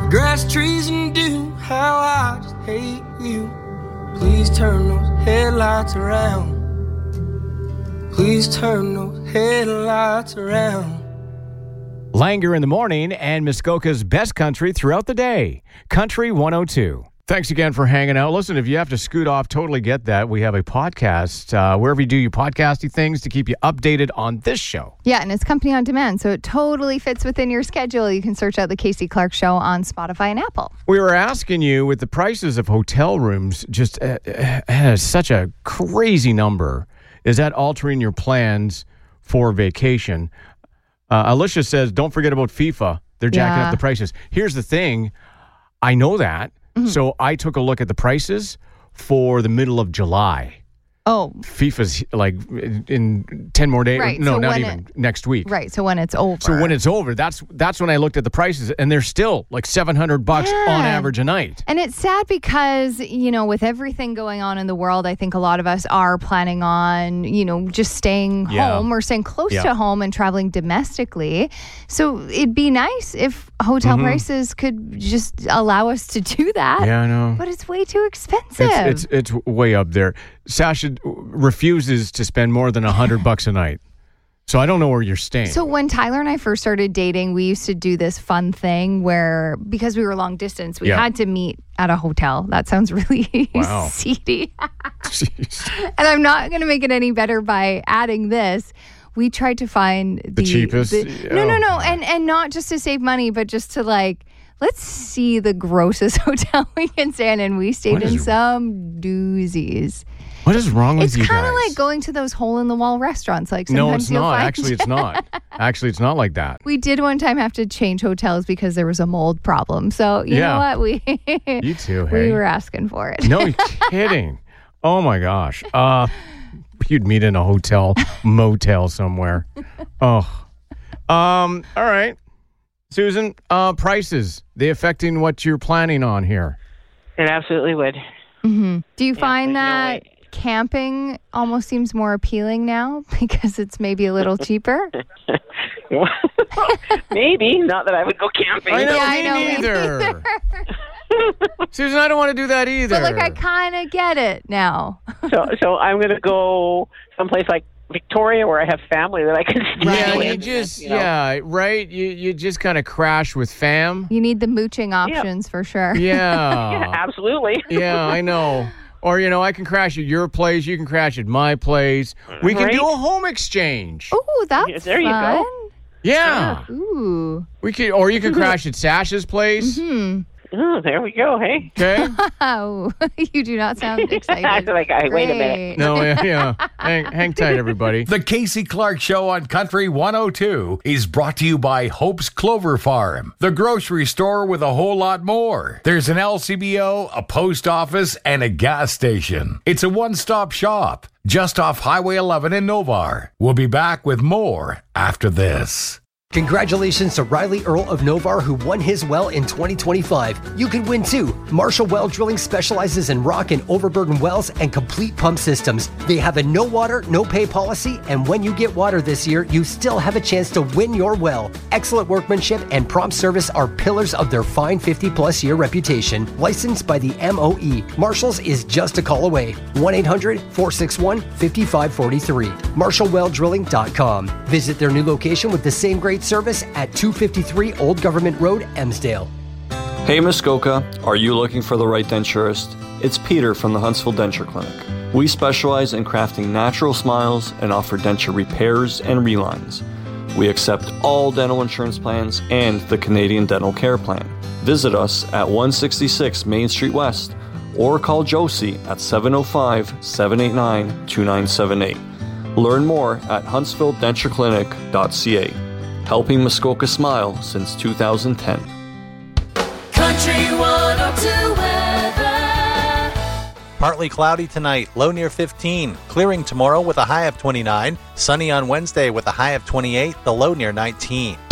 Grass, trees, and dew, how I just hate you. Please turn those headlights around. Please turn those headlights around. Langer in the morning and Muskoka's best country throughout the day. Country 102. Thanks again for hanging out. Listen, if you have to scoot off, totally get that. We have a podcast wherever you do your podcasting things to keep you updated on this show. Yeah, and it's company on demand, so it totally fits within your schedule. You can search out The Casey Clark Show on Spotify and Apple. We were asking you, with the prices of hotel rooms just has such a crazy number, is that altering your plans for vacation? Alicia says, don't forget about FIFA. They're jacking up the prices. Here's the thing. I know that. Mm-hmm. So I took a look at the prices for the middle of July. Oh. FIFA's like in 10 more days. Right. No, so not even. Next week. Right. So when it's over. So when it's over, that's when I looked at the prices, and they're still like $700 on average a night. And it's sad because, you know, with everything going on in the world, I think a lot of us are planning on, you know, just staying home or staying close to home and traveling domestically. So it'd be nice if hotel prices could just allow us to do that. Yeah, I know. But it's way too expensive. It's way up there. Sasha refuses to spend more than $100 a night. So I don't know where you're staying. So when Tyler and I first started dating, we used to do this fun thing where, because we were long distance, we had to meet at a hotel. That sounds really seedy. And I'm not going to make it any better by adding this. We tried to find the cheapest. No. And not just to save money, but just to let's see the grossest hotel we can stay in. And we stayed in some doozies. What is wrong with you guys? It's kind of like going to those hole-in-the-wall restaurants. Like sometimes no, it's not. Actually, it's not. Actually, it's not like that. We did one time have to change hotels because there was a mold problem. So, you know what? You too, hey? We were asking for it. No, you're kidding. Oh, my gosh. You'd meet in a hotel, motel somewhere. Oh. All right. Susan, prices, they affecting what you're planning on here? It absolutely would. Mm-hmm. Do you find that camping almost seems more appealing now because it's maybe a little cheaper? Maybe. Not that I would go camping. I know, me neither. Susan, I don't want to do that either. But I kind of get it now. So I'm going to go someplace like Victoria where I have family that I can stay with. You just kind of crash with fam. You need the mooching options for sure. Yeah. Absolutely. Yeah, I know. Or, I can crash at your place. You can crash at my place. We can do a home exchange. Ooh, that's there fun. You go. Yeah. Ooh. We could, or you can crash at Sasha's place. Mm-hmm. Oh, there we go. Hey. Okay. Wow. You do not sound excited. I feel like, wait a minute. No, yeah. Hang tight, everybody. The Casey Clark Show on Country 102 is brought to you by Hope's Clover Farm, the grocery store with a whole lot more. There's an LCBO, a post office, and a gas station. It's a one-stop shop just off Highway 11 in Novar. We'll be back with more after this. Congratulations to Riley Earl of Novar, who won his well in 2025. You could win too. Marshall Well Drilling specializes in rock and overburden wells and complete pump systems. They have a no water, no pay policy, and when you get water this year, you still have a chance to win your well. Excellent workmanship and prompt service are pillars of their fine 50-plus year reputation. Licensed by the MOE, Marshall's is just a call away. 1-800-461-5543. MarshallWellDrilling.com. Visit their new location with the same great service at 253 Old Government Road, Emsdale. Hey Muskoka, are you looking for the right denturist? It's Peter from the Huntsville Denture Clinic. We specialize in crafting natural smiles and offer denture repairs and relines. We accept all dental insurance plans and the Canadian Dental Care Plan. Visit us at 166 Main Street West or call Josie at 705-789-2978. Learn more at huntsvilledentureclinic.ca. Helping Muskoka smile since 2010. Country 102 weather. Partly cloudy tonight, low near 15. Clearing tomorrow with a high of 29. Sunny on Wednesday with a high of 28, the low near 19.